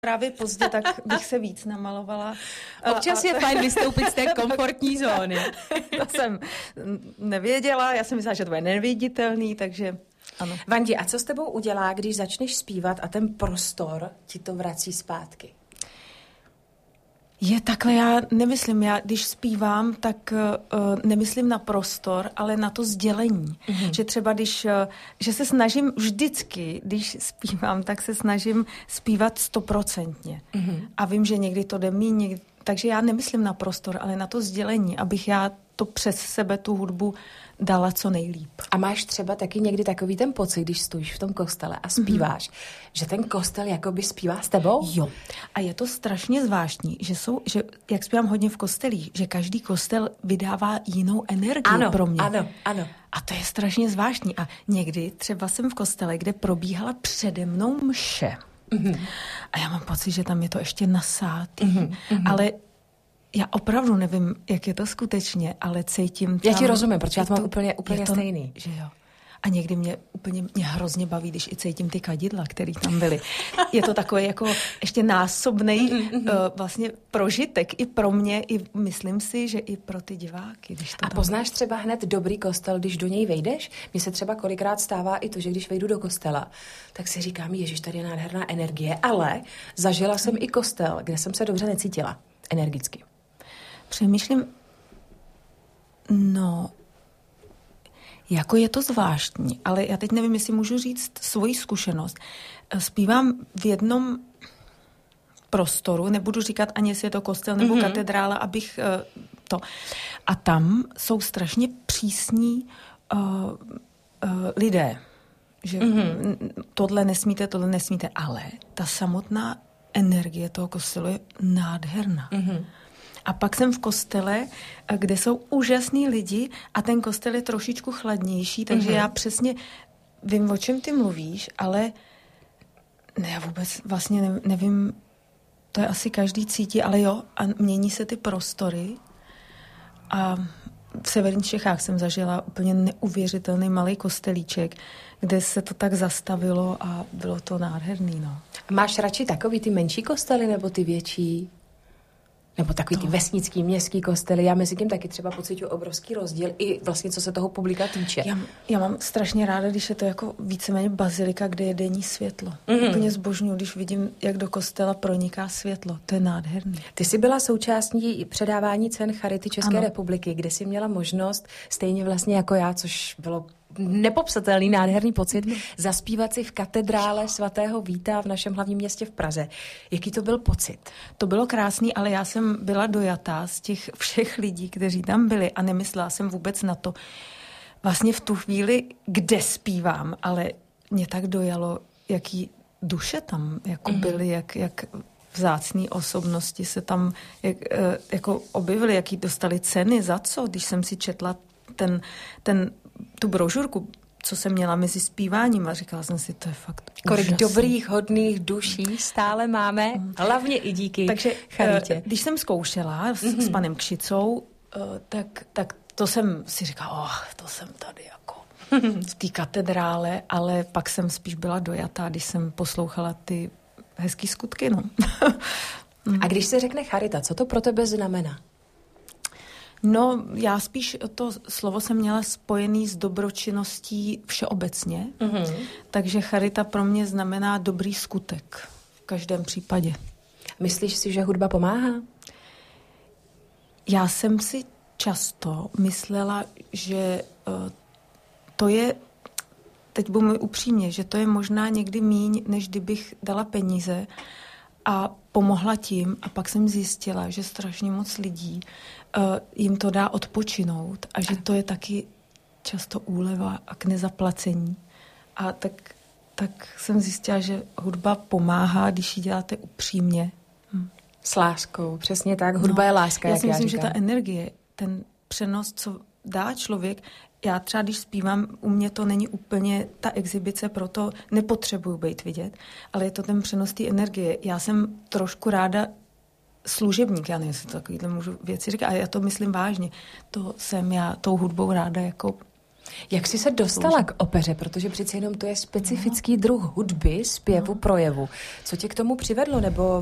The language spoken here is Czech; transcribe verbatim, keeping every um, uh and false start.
právě pozdě, tak bych se víc namalovala. Občas a... je fajn vystoupit z té komfortní zóny. To jsem nevěděla, já jsem myslela, že to je neviditelný, takže ano. Vandi, a co s tebou udělá, když začneš zpívat a ten prostor ti to vrací zpátky? Je takhle, já nemyslím, já když zpívám, tak uh, nemyslím na prostor, ale na to sdělení. Mm-hmm. Že třeba když, uh, že se snažím vždycky, když zpívám, tak se snažím zpívat stoprocentně. Mm-hmm. A vím, že někdy to jde míň, někdy, takže já nemyslím na prostor, ale na to sdělení, abych já to přes sebe, tu hudbu, dala co nejlíp. A máš třeba taky někdy takový ten pocit, když stojíš v tom kostele a zpíváš, mm-hmm. že ten kostel jakoby zpívá s tebou? Jo. A je to strašně zvláštní, že jsou, že jak zpívám hodně v kostelích, že každý kostel vydává jinou energii ano, pro mě. Ano, ano. A to je strašně zvláštní. A někdy třeba jsem v kostele, kde probíhala přede mnou mše. Mm-hmm. A já mám pocit, že tam je to ještě nasátý. Mm-hmm. Ale já opravdu nevím, jak je to skutečně, ale cítím tam... Já ti rozumím, protože já to mám úplně, úplně to, stejný. Že jo. A někdy mě úplně mě hrozně baví, když i cítím ty kadidla, které tam byly. Je to takový jako ještě násobnej uh, vlastně prožitek i pro mě, i myslím si, že i pro ty diváky. Když to a poznáš třeba hned dobrý kostel, když do něj vejdeš? Mně se třeba kolikrát stává i to, že když vejdu do kostela, tak si říkám, ježiš, tady je nádherná energie, ale zažila jsem i kostel, kde jsem se dobře necítila energicky. Přemýšlím, no, jako je to zvláštní, ale já teď nevím, jestli můžu říct svoji zkušenost. Zpívám v jednom prostoru, nebudu říkat ani, jestli je to kostel nebo mm-hmm. katedrála, abych uh, to... A tam jsou strašně přísní uh, uh, lidé, že mm-hmm. tohle nesmíte, tohle nesmíte, ale ta samotná energie toho kostelu je nádherná. Mm-hmm. A pak jsem v kostele, kde jsou úžasní lidi a ten kostel je trošičku chladnější, takže mm-hmm. já přesně vím, o čem ty mluvíš, ale ne, já vůbec vlastně nevím, to je asi každý cítí, ale jo, a mění se ty prostory a v severních Čechách jsem zažila úplně neuvěřitelný malý kostelíček, kde se to tak zastavilo a bylo to nádherný, no. Máš radši takový ty menší kostely nebo ty větší? Nebo takový ty vesnický, městský kostely. Já mezi tím taky třeba pociťuji obrovský rozdíl i vlastně, co se toho publika týče. Já, já mám strašně ráda, když je to jako víceméně bazilika, kde je denní světlo. Mm. Úplně zbožňuji, když vidím, jak do kostela proniká světlo. To je nádherný. Ty jsi byla součástí předávání cen Charity České ano. republiky, kde jsi měla možnost, stejně vlastně jako já, což bylo nepopsatelný, nádherný pocit, no. zaspívat si v katedrále svatého Víta v našem hlavním městě v Praze. Jaký to byl pocit? To bylo krásný, ale já jsem byla dojatá z těch všech lidí, kteří tam byli a nemyslela jsem vůbec na to. Vlastně v tu chvíli, kde zpívám, ale mě tak dojalo, jaký duše tam jako mm-hmm. byly, jak, jak vzácný osobnosti se tam jak, jako objevily, jaký dostali ceny, za co, když jsem si četla ten, ten tu brožurku, co jsem měla mezi zpíváním a říkala jsem si, to je fakt kolik úžasný. Dobrých, hodných duší stále máme, hlavně i díky Takže Charitě. Když jsem zkoušela s, mm-hmm. s panem Kšicou, tak, tak to jsem si říkala, oh, to jsem tady jako v té katedrále, ale pak jsem spíš byla dojatá, když jsem poslouchala ty hezký skutky, no. A když se řekne charita, co to pro tebe znamená? No, já spíš to slovo jsem měla spojený s dobročinností všeobecně, mm-hmm. takže charita pro mě znamená dobrý skutek v každém případě. Myslíš si, že hudba pomáhá? Já jsem si často myslela, že uh, to je, teď budu mi upřímně, že to je možná někdy míň, než kdybych dala peníze a pomohla tím a pak jsem zjistila, že strašně moc lidí uh, jim to dá odpočinout a že to je taky často úleva a k nezaplacení. A tak, tak jsem zjistila, že hudba pomáhá, když ji děláte upřímně. Hm. S láskou, přesně tak. Hudba no, je láska, já jak si myslím, já že ta energie, ten přenos, co dá člověk, já třeba, když zpívám, u mě to není úplně ta exibice, proto nepotřebuju být vidět, ale je to ten přenos té energie. Já jsem trošku ráda služebník, já nevím, jestli to takovýhle můžu věci říkat, ale já to myslím vážně. To jsem já tou hudbou ráda jako Jak jsi se dostala Bože. k opeře? Protože přeci jenom to je specifický druh hudby, zpěvu, projevu. Co tě k tomu přivedlo? Nebo